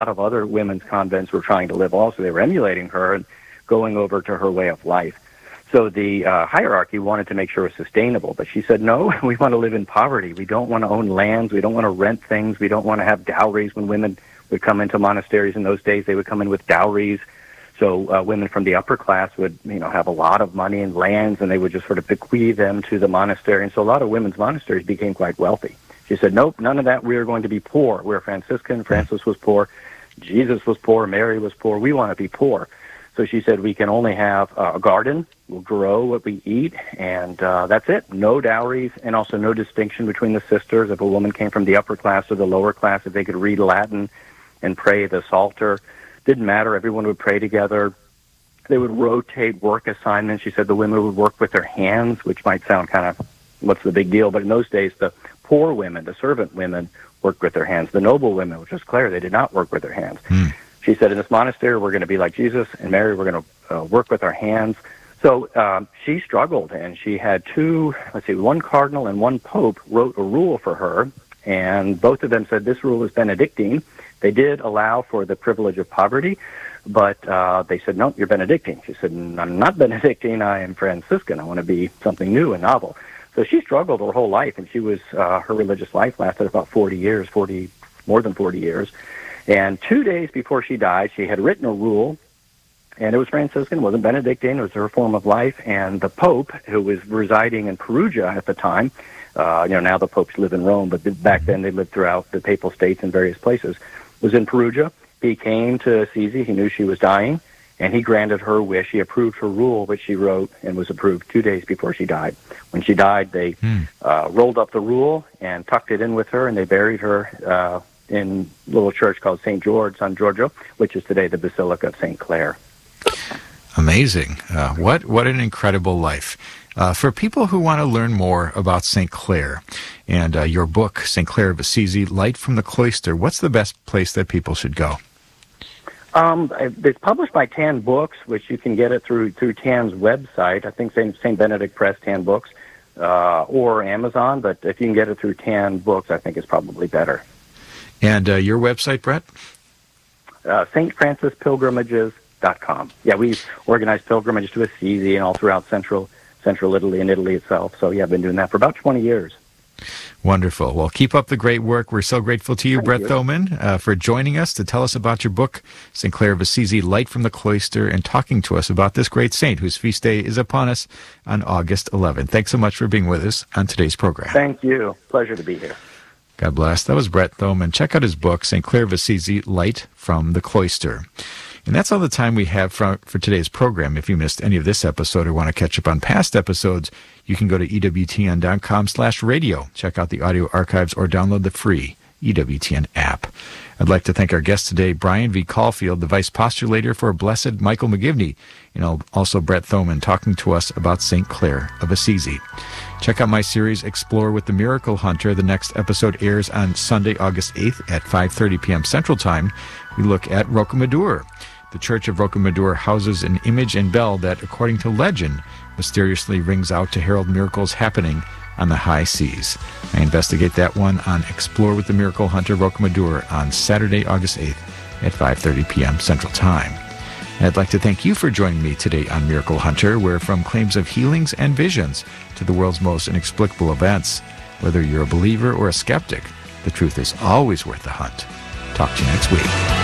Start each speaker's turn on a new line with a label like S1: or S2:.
S1: of other women's convents were trying to live also. They were emulating her and going over to her way of life. So the hierarchy wanted to make sure it was sustainable, but she said, no, we want to live in poverty. We don't want to own lands. We don't want to rent things. We don't want to have dowries. When women would come into monasteries in those days, they would come in with dowries. So women from the upper class would, have a lot of money and lands, and they would just sort of bequeath them to the monastery. And so a lot of women's monasteries became quite wealthy. She said, nope, none of that. We are going to be poor. We're Franciscan. Francis was poor. Jesus was poor. Mary was poor. We want to be poor. So she said, we can only have a garden. We'll grow what we eat, and that's it. No dowries, and also no distinction between the sisters. If a woman came from the upper class or the lower class, if they could read Latin and pray the Psalter, didn't matter. Everyone would pray together. They would rotate work assignments. She said the women would work with their hands, which might sound kind of, what's the big deal? But in those days, the poor women, the servant women, worked with their hands. The noble women, which was Claire, they did not work with their hands. She said, in this monastery, we're going to be like Jesus and Mary. We're going to work with our hands. So she struggled, and she had one cardinal and one pope wrote a rule for her, and both of them said this rule is Benedictine. They did allow for the privilege of poverty, but they said, no, you're Benedictine. She said, I'm not Benedictine. I am Franciscan. I want to be something new and novel. So she struggled her whole life, and she was her religious life lasted about 40 years, more than 40 years. And 2 days before she died, she had written a rule, and it was Franciscan, it wasn't Benedictine, it was her form of life. And the Pope, who was residing in Perugia at the time, now the popes live in Rome, but back then they lived throughout the papal states in various places, was in Perugia. He came to Assisi, he knew she was dying, and he granted her wish. He approved her rule, which she wrote and was approved 2 days before she died. When she died, they rolled up the rule and tucked it in with her, and they buried her in a little church called St. George, San Giorgio, which is today the Basilica of St. Clare.
S2: Amazing. What an incredible life. For people who want to learn more about St. Clare and your book, St. Clare of Assisi, Light from the Cloister, what's the best place that people should go?
S1: It's published by Tan Books, which you can get it through Tan's website. I think St. Benedict Press, Tan Books, or Amazon. But if you can get it through Tan Books, I think it's probably better.
S2: And your website, Brett?
S1: stfrancispilgrimages.com. Yeah, we organize pilgrimages to Assisi and all throughout central Italy and Italy itself. So, yeah, I've been doing that for about 20 years.
S2: Wonderful. Well, keep up the great work. We're so grateful to you,
S1: Thank
S2: Brett
S1: you.
S2: Thoman, for joining us to tell us about your book, St. Clare of Assisi, Light from the Cloister, and talking to us about this great saint whose feast day is upon us on August 11th. Thanks so much for being with us on today's program.
S1: Thank you. Pleasure to be here.
S2: God bless. That was Brett Thoman. Check out his book, St. Clare of Assisi, Light from the Cloister. And that's all the time we have for today's program. If you missed any of this episode or want to catch up on past episodes, you can go to EWTN.com/radio. Check out the audio archives or download the free EWTN app. I'd like to thank our guest today, Brian V. Caulfield, the Vice Postulator for Blessed Michael McGivney, and also Brett Thoman talking to us about St. Clare of Assisi. Check out my series, Explore with the Miracle Hunter. The next episode airs on Sunday, August 8th at 5:30 p.m. Central Time. We look at Rocamadour. The Church of Rocamadour houses an image and bell that, according to legend, mysteriously rings out to herald miracles happening on the high seas. I investigate that one on Explore with the Miracle Hunter Rocamadour on Saturday, August 8th at 5:30 p.m. Central Time. And I'd like to thank you for joining me today on Miracle Hunter, where from claims of healings and visions to the world's most inexplicable events, whether you're a believer or a skeptic, the truth is always worth the hunt. Talk to you next week.